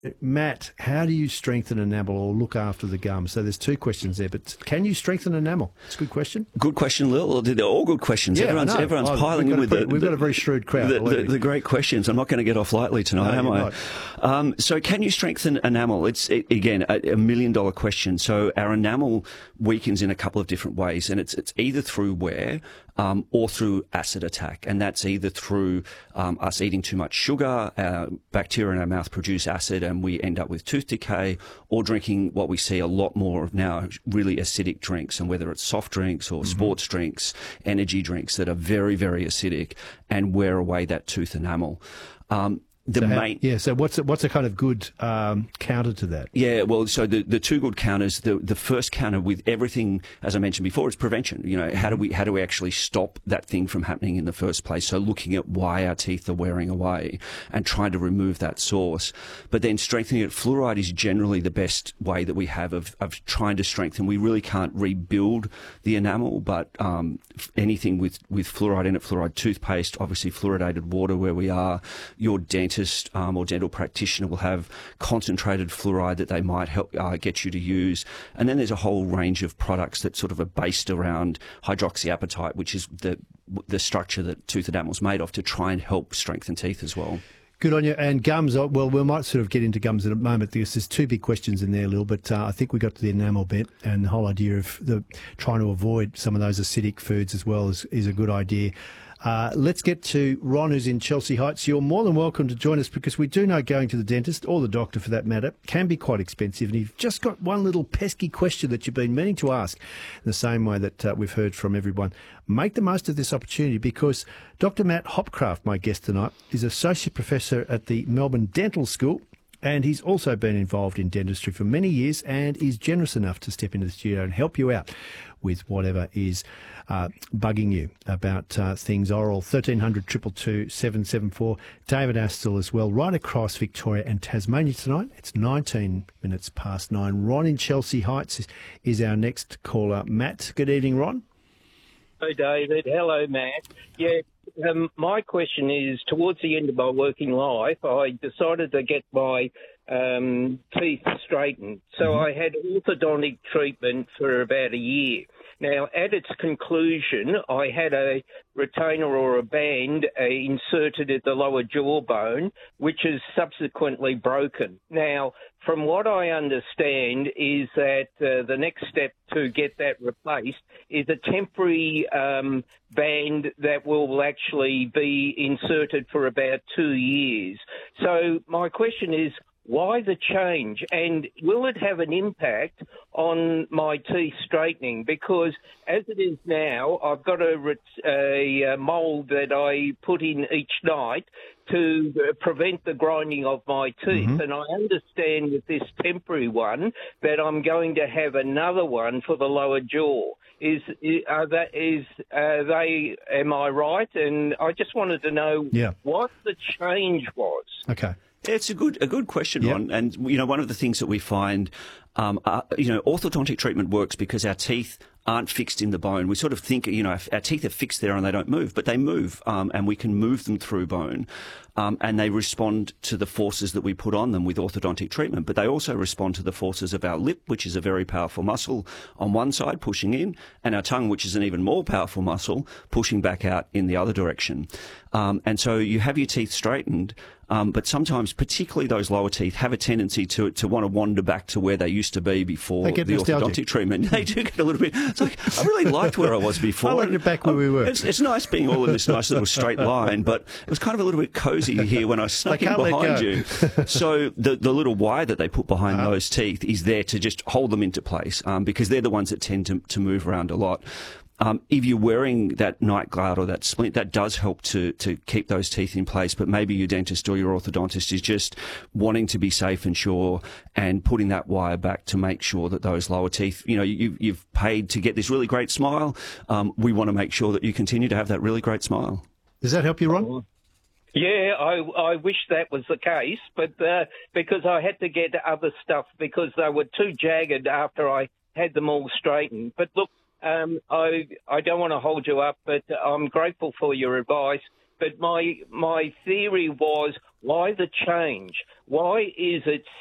Matt, how do you strengthen enamel or look after the gum? So there's two questions there, but can you strengthen enamel? It's a good question. Good question, Lil. They're all good questions. Yeah, everyone's piling in with we've got a very shrewd crowd. The great questions. I'm not going to get off lightly tonight, am I? So can you strengthen enamel? It's, again, a million-dollar question. So our enamel weakens in a couple of different ways, and it's either through wear or through acid attack, and that's either through us eating too much sugar, bacteria in our mouth produce acid, and we end up with tooth decay, or drinking what we see a lot more of now, really acidic drinks, and whether it's soft drinks or sports drinks, energy drinks that are very, very acidic and wear away that tooth enamel. So what's a kind of good counter to that? Yeah, well, so the two good counters, the first counter with everything, as I mentioned before, is prevention. You know, how do we actually stop that thing from happening in the first place? So looking at why our teeth are wearing away and trying to remove that source. But then strengthening it, fluoride is generally the best way that we have of trying to strengthen. We really can't rebuild the enamel, but anything with fluoride in it, fluoride toothpaste, obviously fluoridated water where we are, your dentist or dental practitioner will have concentrated fluoride that they might help get you to use. And then there's a whole range of products that sort of are based around hydroxyapatite, which is the structure that tooth enamel is made of, to try and help strengthen teeth as well. Good on you. And gums, well, we might sort of get into gums in a moment because there's two big questions in there, Lil, but I think we got to the enamel bit, and the whole idea of trying to avoid some of those acidic foods as well is a good idea. Let's get to Ron, who's in Chelsea Heights. You're more than welcome to join us, because we do know going to the dentist, or the doctor for that matter, can be quite expensive. And you've just got one little pesky question that you've been meaning to ask, in the same way that we've heard from everyone. Make the most of this opportunity, because Dr. Matt Hopcraft, my guest tonight, is Associate Professor at the Melbourne Dental School, and he's also been involved in dentistry for many years and is generous enough to step into the studio and help you out with whatever is bugging you about things oral. 1300 222 774. David Astle as well, right across Victoria and Tasmania tonight. It's 19 minutes past 9. Ron in Chelsea Heights is our next caller. Matt, good evening, Ron. Hello, David. Hello, Matt. Yeah, my question is, towards the end of my working life, I decided to get my teeth straightened. So I had orthodontic treatment for about a year. Now, at its conclusion, I had a retainer or a band inserted at the lower jawbone, which is subsequently broken. Now, from what I understand is that the next step to get that replaced is a temporary band that will actually be inserted for about 2 years. So my question is, why the change? And will it have an impact on my teeth straightening? Because as it is now, I've got a mould that I put in each night to prevent the grinding of my teeth. And I understand with this temporary one that I'm going to have another one for the lower jaw. Am I right? And I just wanted to know what the change was. Okay. It's a good question, Ron. And, you know, one of the things that we find, orthodontic treatment works because our teeth aren't fixed in the bone. We sort of think, you know, our teeth are fixed there and they don't move, but they move, and we can move them through bone. And they respond to the forces that we put on them with orthodontic treatment, but they also respond to the forces of our lip, which is a very powerful muscle on one side pushing in, and our tongue, which is an even more powerful muscle, pushing back out in the other direction. And so you have your teeth straightened, but sometimes, particularly those lower teeth, have a tendency to want to wander back to where they used to be before the orthodontic treatment. They do get a little bit. It's like, I really liked where I was before. I wanted it back where we were. It's nice being all in this nice little straight line, but it was kind of a little bit cozy here when I snuck in behind you. So the little wire that they put behind those teeth is there to just hold them into place, because they're the ones that tend to move around a lot. If you're wearing that night guard or that splint, that does help to keep those teeth in place, but maybe your dentist or your orthodontist is just wanting to be safe and sure and putting that wire back to make sure that those lower teeth, you know, you've paid to get this really great smile. We want to make sure that you continue to have that really great smile. Does that help you, Ron? Yeah, I wish that was the case, but because I had to get other stuff because they were too jagged after I had them all straightened. But look, I don't want to hold you up, but I'm grateful for your advice. But my theory was, Why the change? Why is it